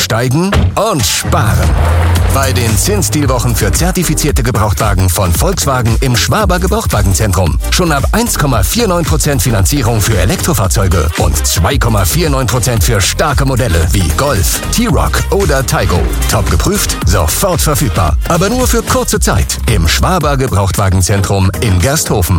Aussteigen und sparen. Bei den Zinsdealwochen für zertifizierte Gebrauchtwagen von Volkswagen im Schwaber Gebrauchtwagenzentrum. Schon ab 1,49% Finanzierung für Elektrofahrzeuge und 2,49% für starke Modelle wie Golf, T-Roc oder Taygo. Top geprüft, sofort verfügbar. Aber nur für kurze Zeit im Schwaber Gebrauchtwagenzentrum in Gersthofen.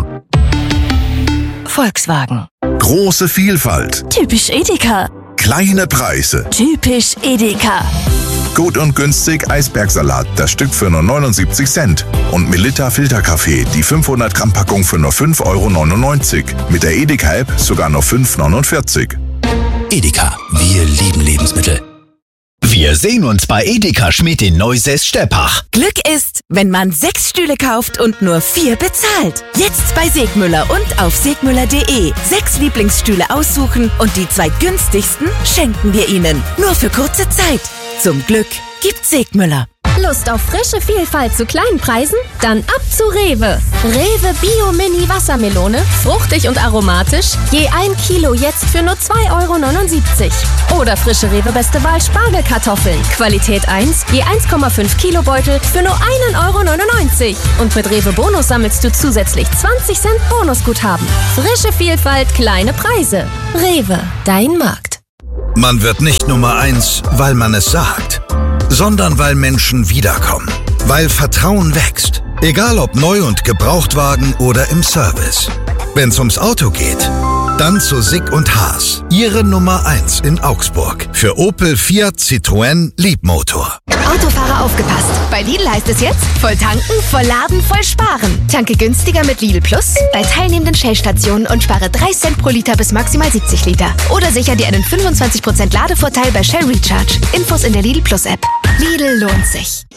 Volkswagen. Große Vielfalt. Typisch Edeka. Kleine Preise. Typisch Edeka. Gut und günstig Eisbergsalat, das Stück für nur 79 Cent. Und Melitta Filterkaffee, die 500 Gramm Packung für nur 5,99 €. Mit der Edeka-App sogar nur 5,49 €. Edeka, wir lieben Lebensmittel. Wir sehen uns bei Edeka Schmidt in Neusäß-Steppach. Glück ist, wenn man 6 Stühle kauft und nur 4 bezahlt. Jetzt bei Segmüller und auf segmüller.de. 6 Lieblingsstühle aussuchen und die 2 günstigsten schenken wir Ihnen. Nur für kurze Zeit. Zum Glück gibt Segmüller. Lust auf frische Vielfalt zu kleinen Preisen? Dann ab zu Rewe. Rewe Bio Mini Wassermelone, fruchtig und aromatisch, je 1 Kilo jetzt für nur 2,79 €. Oder frische Rewe Beste Wahl Spargelkartoffeln, Qualität 1, je 1,5 Kilo Beutel für nur 1,99 €. Und mit Rewe Bonus sammelst du zusätzlich 20 Cent Bonusguthaben. Frische Vielfalt, kleine Preise. Rewe, dein Markt. Man wird nicht Nummer 1, weil man es sagt, sondern weil Menschen wiederkommen. Weil Vertrauen wächst. Egal ob Neu- und Gebrauchtwagen oder im Service. Wenn's ums Auto geht, dann zu Sick und Haas. Ihre Nummer 1 in Augsburg. Für Opel, Fiat, Citroën, Leapmotor. Autofahrer aufgepasst. Bei Lidl heißt es jetzt, voll tanken, voll laden, voll sparen. Tanke günstiger mit Lidl Plus bei teilnehmenden Shell-Stationen und spare 3 Cent pro Liter bis maximal 70 Liter. Oder sicher dir einen 25% Ladevorteil bei Shell Recharge. Infos in der Lidl Plus App. Lidl lohnt sich.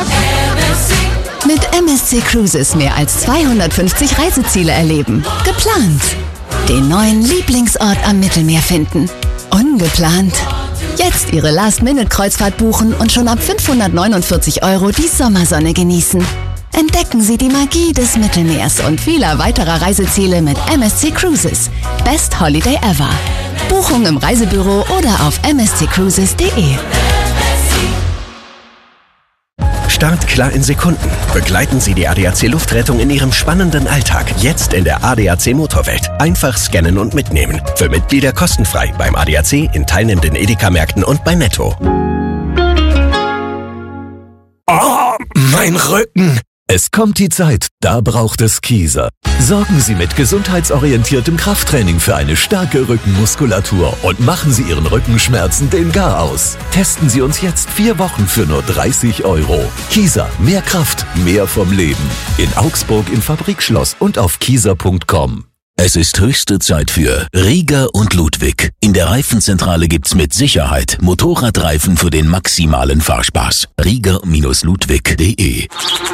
Mit MSC Cruises mehr als 250 Reiseziele erleben. Geplant. Den neuen Lieblingsort am Mittelmeer finden. Ungeplant. Jetzt Ihre Last-Minute-Kreuzfahrt buchen und schon ab 549 € die Sommersonne genießen. Entdecken Sie die Magie des Mittelmeers und vieler weiterer Reiseziele mit MSC Cruises. Best Holiday ever. Buchung im Reisebüro oder auf msccruises.de. Start klar in Sekunden. Begleiten Sie die ADAC Luftrettung in Ihrem spannenden Alltag. Jetzt in der ADAC Motorwelt. Einfach scannen und mitnehmen. Für Mitglieder kostenfrei beim ADAC, in teilnehmenden Edeka-Märkten und bei Netto. Oh, mein Rücken! Es kommt die Zeit, da braucht es Kieser. Sorgen Sie mit gesundheitsorientiertem Krafttraining für eine starke Rückenmuskulatur und machen Sie Ihren Rückenschmerzen den Gar aus. Testen Sie uns jetzt 4 Wochen für nur 30 €. Kieser, mehr Kraft, mehr vom Leben. In Augsburg im Fabrikschloss und auf kieser.com. Es ist höchste Zeit für Rieger und Ludwig. In der Reifenzentrale gibt's mit Sicherheit Motorradreifen für den maximalen Fahrspaß. Rieger-ludwig.de.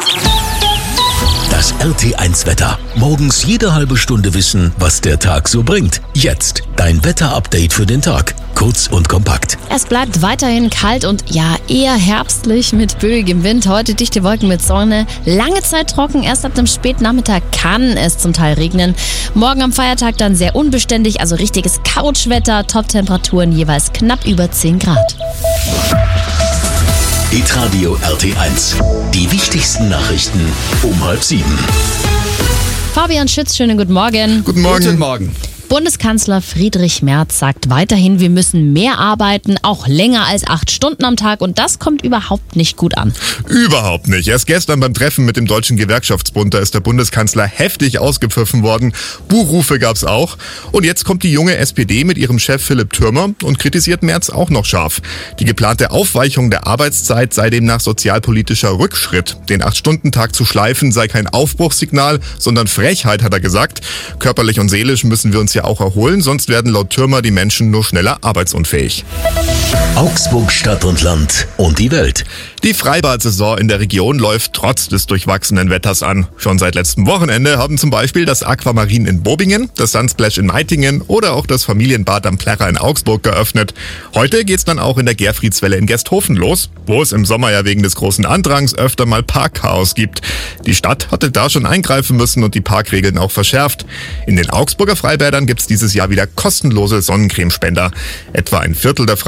Das RT1-Wetter. Morgens jede halbe Stunde wissen, was der Tag so bringt. Jetzt dein Wetter-Update für den Tag. Kurz und kompakt. Es bleibt weiterhin kalt und ja, eher herbstlich mit böigem Wind. Heute dichte Wolken mit Sonne. Lange Zeit trocken. Erst ab dem Spätnachmittag kann es zum Teil regnen. Morgen am Feiertag dann sehr unbeständig, also richtiges Couchwetter. Top-Temperaturen jeweils knapp über 10 Grad. Hitradio RT1. Die wichtigsten Nachrichten um 6:30. Fabian Schütz, schönen guten Morgen. Guten Morgen. Guten Morgen. Bundeskanzler Friedrich Merz sagt weiterhin, wir müssen mehr arbeiten, auch länger als 8 Stunden am Tag, und das kommt überhaupt nicht gut an. Überhaupt nicht. Erst gestern beim Treffen mit dem Deutschen Gewerkschaftsbund, da ist der Bundeskanzler heftig ausgepfiffen worden. Buhrufe gab's auch. Und jetzt kommt die junge SPD mit ihrem Chef Philipp Türmer und kritisiert Merz auch noch scharf. Die geplante Aufweichung der Arbeitszeit sei demnach sozialpolitischer Rückschritt. Den 8-Stunden-Tag zu schleifen sei kein Aufbruchssignal, sondern Frechheit, hat er gesagt. Körperlich und seelisch müssen wir uns ja auch erholen, sonst werden laut Türmer die Menschen nur schneller arbeitsunfähig. Augsburg, Stadt und Land und die Welt. Die Freibad-Saison in der Region läuft trotz des durchwachsenen Wetters an. Schon seit letztem Wochenende haben zum Beispiel das Aquamarin in Bobingen, das Sunsplash in Meitingen oder auch das Familienbad am Plärrer in Augsburg geöffnet. Heute geht's dann auch in der Gerfriedswelle in Gersthofen los, wo es im Sommer ja wegen des großen Andrangs öfter mal Parkchaos gibt. Die Stadt hatte da schon eingreifen müssen und die Parkregeln auch verschärft. In den Augsburger Freibädern gibt's dieses Jahr wieder kostenlose Sonnencremespender. Etwa ein Viertel der Freibäder hat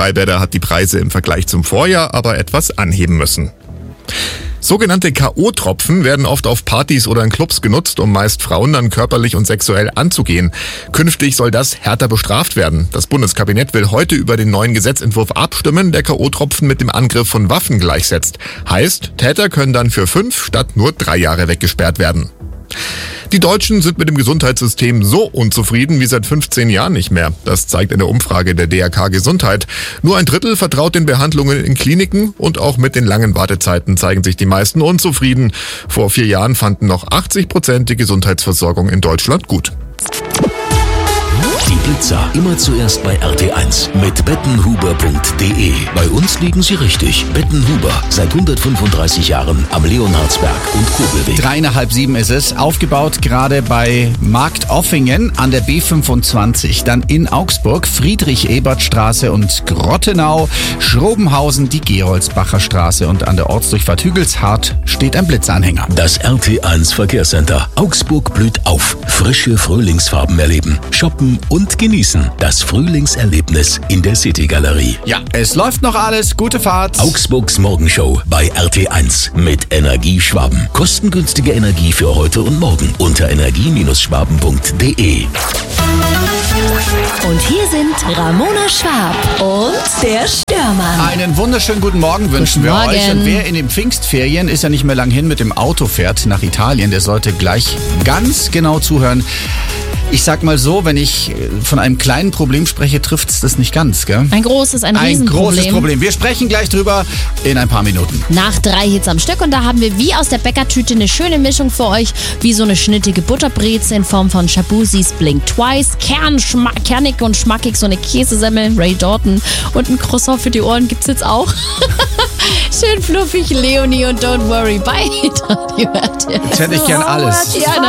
hat die Preise im Vergleich zum Vorjahr aber etwas anheben müssen. Sogenannte K.O.-Tropfen werden oft auf Partys oder in Clubs genutzt, um meist Frauen dann körperlich und sexuell anzugehen. Künftig soll das härter bestraft werden. Das Bundeskabinett will heute über den neuen Gesetzentwurf abstimmen, der K.O.-Tropfen mit dem Angriff von Waffen gleichsetzt. Heißt, Täter können dann für 5 statt nur 3 Jahre weggesperrt werden. Die Deutschen sind mit dem Gesundheitssystem so unzufrieden wie seit 15 Jahren nicht mehr. Das zeigt eine Umfrage der DRK Gesundheit. Nur ein Drittel vertraut den Behandlungen in Kliniken und auch mit den langen Wartezeiten zeigen sich die meisten unzufrieden. Vor 4 Jahren fanden noch 80% die Gesundheitsversorgung in Deutschland gut. Die Blitzer immer zuerst bei RT1 mit bettenhuber.de. Bei uns liegen Sie richtig. Bettenhuber, seit 135 Jahren am Leonhardsberg und Kobelweg. 6:30 ist es. Aufgebaut gerade bei Marktoffingen an der B25. Dann in Augsburg, Friedrich-Ebert-Straße und Grottenau, Schrobenhausen, die Geroldsbacher Straße und an der Ortsdurchfahrt Hügelshardt steht ein Blitzanhänger. Das RT1 Verkehrscenter. Augsburg blüht auf. Frische Frühlingsfarben erleben. Shoppen und genießen das Frühlingserlebnis in der City-Galerie. Ja, es läuft noch alles. Gute Fahrt. Augsburgs Morgenshow bei RT1 mit Energie Schwaben. Kostengünstige Energie für heute und morgen unter energie-schwaben.de. Und hier sind Ramona Schwab und der Störmann. Einen wunderschönen guten Morgen wünschen wir euch. Und wer in den Pfingstferien, ist ja nicht mehr lang hin, mit dem Auto fährt nach Italien, der sollte gleich ganz genau zuhören. Ich sag mal so, wenn ich von einem kleinen Problem spreche, trifft's das nicht ganz, gell? Ein großes, ein Riesenproblem. Ein großes Problem. Wir sprechen gleich drüber in ein paar Minuten. Nach 3 Hits am Stück und da haben wir wie aus der Bäckertüte eine schöne Mischung für euch, wie so eine schnittige Butterbreze in Form von Shabusis Blink Twice, kernig und schmackig, so eine Käsesemmel, Ray Dalton und ein Croissant für die Ohren gibt's jetzt auch. Schön fluffig, Leonie und Don't Worry bei Radio RTL. Jetzt hätte ich gern alles. Ja, ne?